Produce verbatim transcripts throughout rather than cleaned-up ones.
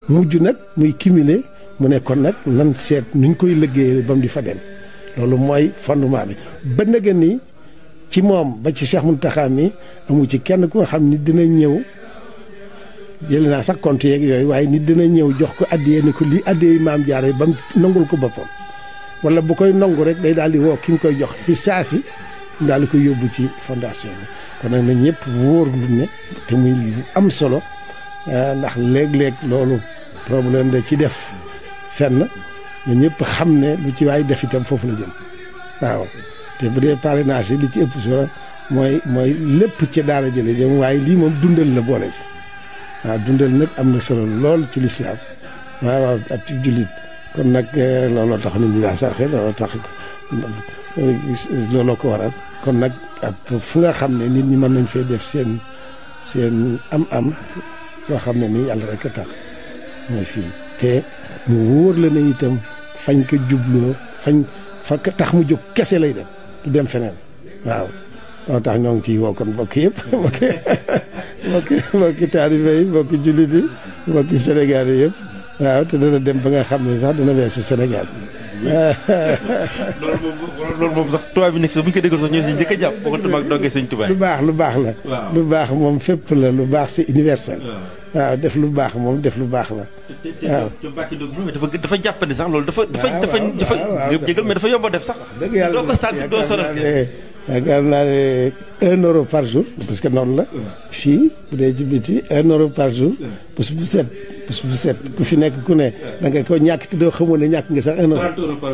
mujj nag muy cumuler mu ne kon nag nan seet nuñ koy liggéeyee ba mu di fa dem loolu mooy fondement bi ba nga ni ci moom ba ci Cheikh Mountakha mi amu ci kenn ku nga xam ni dina ñëw jël naa sax compte yeeg yooyu waaye nit dina ñëw jox ko addiyee ni ko lii addiyee maam Jaara ba mu nangul ko boppam wala bu koy nangu rek day daal di woo ki mu koy jox fi saasi mu daal di koy yóbbu ci fondation bi kon nag na ñëpp wóor lu ne te muy lu am solo ndax léeg-léeg loolu problème da ci def fenn na ñëpp xam ne lu ci waay def itam foofu la jëm waaw te bu dee parrainage li ci ëpp solo mooy mooy lépp ci daara jële jëm waaye lii moom dundal la boole ci waaw dundal nag am na solo lool ci lislaam waaw waaw ab ci jullit kon nag looloo tax nit ñi daa sarxe looloo tax looloo ko waral kon nag ab fu nga xam ne nit ñi mën nañ fee def seen seen am-am yoo xam ne nii yàlla rek a tax mooy fii te mu wóor la ne itam fañ ko jubloo fañ fa tax mu jóg kese lay dem du dem feneen waaw loolu tax ñoo ngi ciy woo kon mbokk yëpp mbokki mbokki mbokki taalibe yi mbokki jullit yi mbokki Sénégal yi yëpp waaw te dana dem ba nga xam ne sax dana weesu Sénégal loolu moom loolu moom sax tubaab bi nekk sax bu ñu ko déggoon sax ñoo si njëkk a jàpp boo ko tamaak dongee sëñ tubaab lu baax lu baax la lu baax moom fépp la lu baax c'est universel waaw def lu baax moom def lu baax la waaw te Mbacke Ndiob dafa dafa jàppandi sax loolu dafa dafa dafa dafa jégal mais dafa yomb a def sax dëgg yàlla doo ko sant doo sonal yaakaar naa ne un euro par jour parce que noonu la fii bu dee ci biti un euro par jour bés bu set bés bu set ku fi nekk ku ne da nga ko ñàkk te doo xamoon ne ñàkk nga sax un euro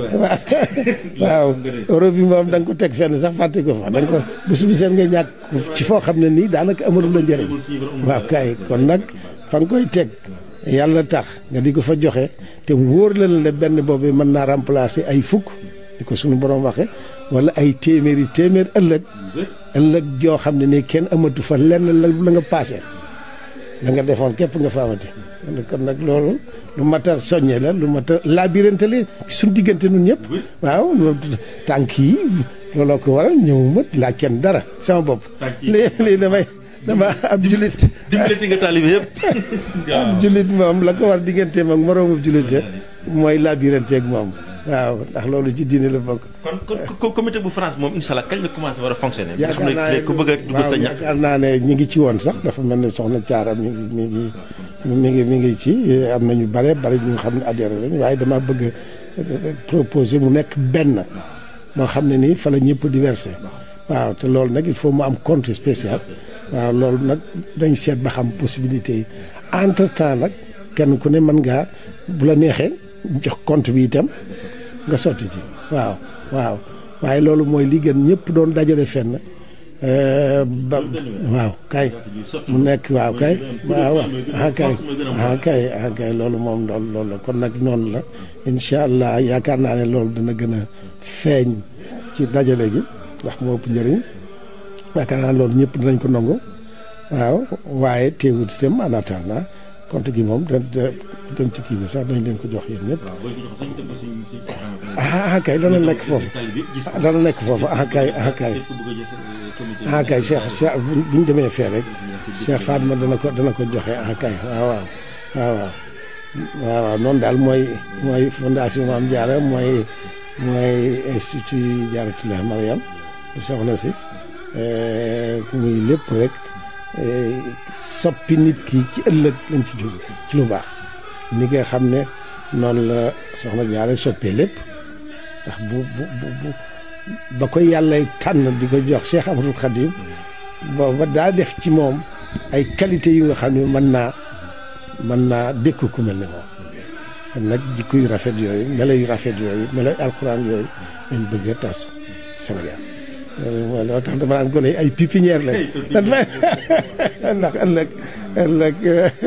waaw euro bi moom da nga ko teg fenn sax fàtte ko fa da nga ko bés bu set nga ñàkk ci foo xam ne nii daanaka amalu la njëriñ waaw kay kon nag fa nga koy teg yàlla tax nga di ko fa joxe te wóor la la benn boobu mën naa remplacer ay fukk di ko suñu borom waxe wala ay téeméeri téeméer ëllëg ëllëg joo xam ne nii kenn amatu fa lenn la la nga paase la nga defoon képp nga fa amati kon nag loolu lu mat a soññee la lu mat a labirante la suñu diggante nun ñëpp waaw tànk yi looloo ko waral ñëwuma laa kenn dara sama bopp lii lii damay dama ab jullit dimbalati nga taalibe yëpp ab jullit moom la ko war digganteem ak moroomu jullite mooy labirante ak moom waaw ndax loolu ci diine la bokk. kon kon comité bu France moom incha allah kañ la commencé war a fonctionner. nga xam ne ku bëgg a dugg sa ñax yaakaar naa ne ñi ngi ci woon sax dafa mel ne soxna Thiara mi ngi mi ngi mi ngi mi ngi ci am nañu bare bari ñu xam ne adhéré lañ waaye dama bëgg proposer mu nekk benn moo xam ne nii fa la ñëpp di versé waaw te loolu nag il faut mu am compte spécial waaw loolu nag dañ seet ba xam possibilité yi entre temps nag kenn ku ne mën ngaa bu la neexee jox compte bi itam nga sotti ci waaw waaw waaye loolu mooy li gën ñëpp doon dajale fenn ba waaw kay mu nekk waaw kay waaw ah kay ah kay ah kay loolu moom loolu loolu la kon nag noonu la incha allah yaakaar naa ne loolu dana gën a feeñ ci dajale gi ndax moo ëpp njëriñ yaakaar naa loolu ñëpp dinañ ko nangu waaw waaye teewut itam en attendant compte gi moom da dem ci kii bi sax dañ leen ko jox yéen ñëpp ah kay dana nekk foofu dana nekk foofu ah kay ah kay ah kay Cheikh Cheikh bu ñu demee fee rek Cheikh Fatma dana ko dana ko joxe ah kay waaw waaw waaw waaw waaw noonu daal mooy mooy fondation Mame Diarra mooy mooy institut Diarratoulah Mariam soxna si muy lépp rek soppi nit ki ci ëllëg lañ ci jóge ci lu baax ni nga xam ne noonu la soxna Diarra soppee lépp ndax bu bu bu ba ko yàlla tànn di ko jox Cheikh Ahmadou Khadim booba daa def ci moom ay qualité yu nga xam ne mën naa mën naa dékku ku mel ne moom kon nag jikko yu rafet yooyu melo yu rafet yooyu melo yu alxuraan yooyu lañ bëgg a tas Sénégal loolu loo tax dama naan gone ay pépinière lañ dan fay ndax ëllëg ëllëg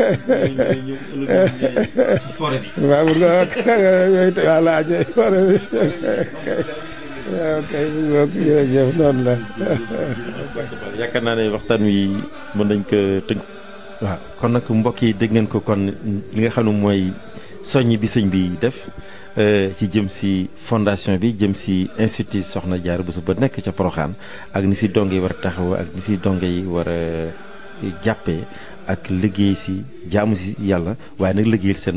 waaw bu nga yooyu voilà ñooy forêt bi waaw kay bu nga jërëjëf noonu la yaakaar naa ne waxtaan wi mën nañ ko tënk waaw kon nag mbokk yi dégg ngeen ko kon li nga xam ne mooy soññ bi sëñ bi def ci jëm si fondation bi jëm si institut Soxna Diarra Bousso ba nekk ca Porokhane ak ni si donge yi war a taxaw ak ni si donge yi war a jàppee ak liggéey si jaamu si yàlla waaye nag liggéeyal seen